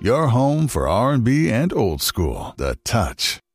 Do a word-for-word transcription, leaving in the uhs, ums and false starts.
Your home for R and B and old school. The Touch.